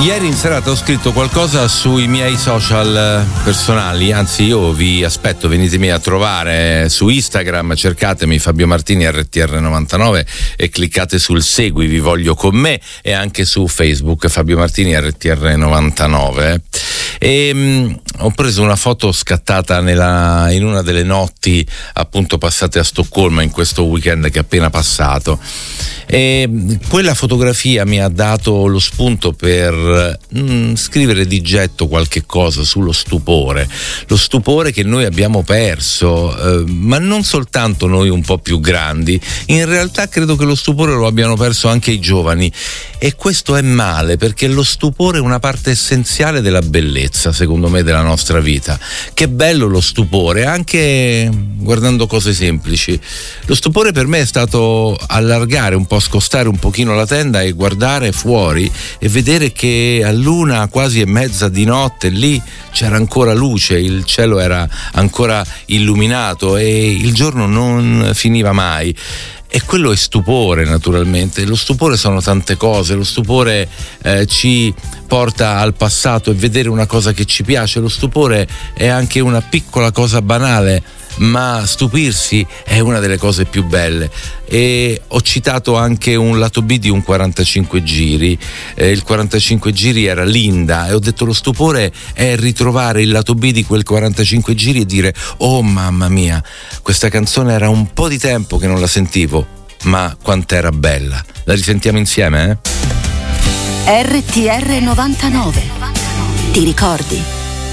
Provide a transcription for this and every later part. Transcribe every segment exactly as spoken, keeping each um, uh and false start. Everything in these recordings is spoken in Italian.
Ieri in serata ho scritto qualcosa sui miei social personali, anzi io vi aspetto, venitemi a trovare su Instagram, cercatemi Fabio Martini R T R novantanove e cliccate sul segui, vi voglio con me, e anche su Facebook Fabio Martini R T R novantanove. E mh, ho preso una foto scattata nella, in una delle notti appunto passate a Stoccolma in questo weekend che è appena passato, e quella fotografia mi ha dato lo spunto per mh, scrivere di getto qualche cosa sullo stupore, lo stupore che noi abbiamo perso, eh, ma non soltanto noi un po' più grandi, in realtà credo che lo stupore lo abbiano perso anche i giovani, e questo è male perché lo stupore è una parte essenziale della bellezza, secondo me, della nostra vita. Che bello lo stupore, anche guardando cose semplici. Lo stupore per me è stato allargare un po', scostare un pochino la tenda e guardare fuori e vedere che all'una quasi e mezza di notte lì c'era ancora luce, il cielo era ancora illuminato e il giorno non finiva mai. E quello è stupore, naturalmente. Lo stupore sono tante cose, lo stupore eh, ci porta al passato e vedere una cosa che ci piace, lo stupore è anche una piccola cosa banale, ma stupirsi è una delle cose più belle. E ho citato anche un lato B di un quarantacinque giri, eh, il quarantacinque giri era Linda, e ho detto lo stupore è ritrovare il lato B di quel quarantacinque giri e dire: oh mamma mia, questa canzone era un po' di tempo che non la sentivo, ma quant'era bella. La risentiamo insieme, eh? R T R novantanove, ti ricordi?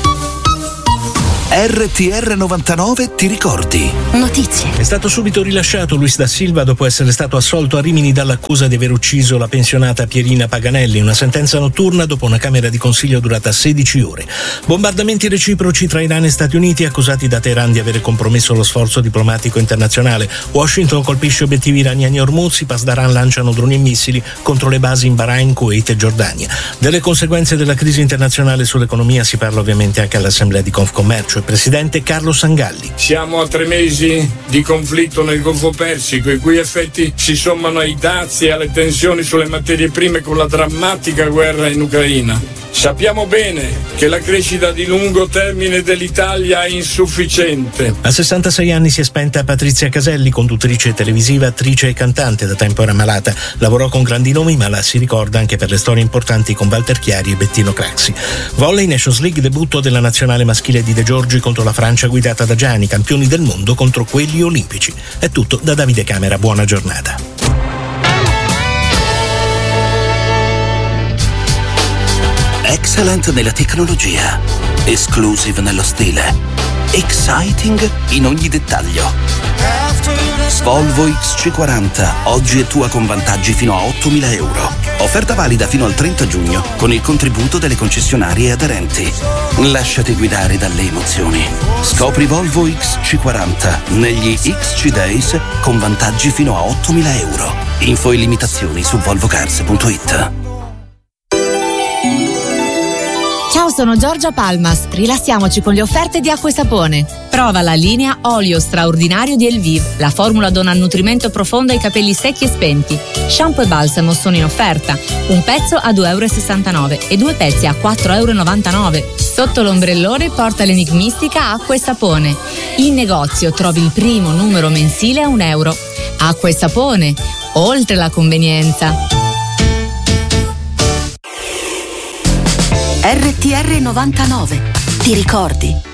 R T R novantanove ti ricordi? Notizie. È stato subito rilasciato Luis da Silva dopo essere stato assolto a Rimini dall'accusa di aver ucciso la pensionata Pierina Paganelli, una sentenza notturna dopo una camera di consiglio durata sedici ore. Bombardamenti reciproci tra Iran e Stati Uniti, accusati da Teheran di aver compromesso lo sforzo diplomatico internazionale. Washington colpisce obiettivi iraniani a Hormuz, i Pasdaran lanciano droni e missili contro le basi in Bahrain, Kuwait e Giordania. Delle conseguenze della crisi internazionale sull'economia si parla ovviamente anche all'assemblea di Confcommercio. Presidente Carlo Sangalli. Siamo a tre mesi di conflitto nel Golfo Persico, i cui effetti si sommano ai dazi e alle tensioni sulle materie prime con la drammatica guerra in Ucraina. Sappiamo bene che la crescita di lungo termine dell'Italia è insufficiente. A sessantasei anni si è spenta Patrizia Caselli, conduttrice televisiva, attrice e cantante. Da tempo era malata, lavorò con grandi nomi, ma la si ricorda anche per le storie importanti con Walter Chiari e Bettino Craxi. Volley, Nations League, debutto della nazionale maschile di De Giorgi contro la Francia guidata da Gianni, campioni del mondo contro quelli olimpici. È tutto da Davide Camera, buona giornata. Excellent nella tecnologia, exclusive nello stile, exciting in ogni dettaglio. Volvo X C quaranta, oggi è tua con vantaggi fino a ottomila euro. Offerta valida fino al trenta giugno con il contributo delle concessionarie aderenti. Lasciati guidare dalle emozioni. Scopri Volvo X C quaranta negli X C Days con vantaggi fino a ottomila euro. Info e limitazioni su volvocars punto it. Ciao, sono Giorgia Palmas. Rilassiamoci con le offerte di Acqua e Sapone. Prova la linea olio straordinario di Elviv. La formula dona nutrimento profondo ai capelli secchi e spenti. Shampoo e balsamo sono in offerta. Un pezzo a due virgola sessantanove euro e due pezzi a quattro virgola novantanove euro. Sotto l'ombrellone porta l'enigmistica Acqua e Sapone. In negozio trovi il primo numero mensile a un euro. Acqua e Sapone, oltre la convenienza. R T R novantanove, ti ricordi?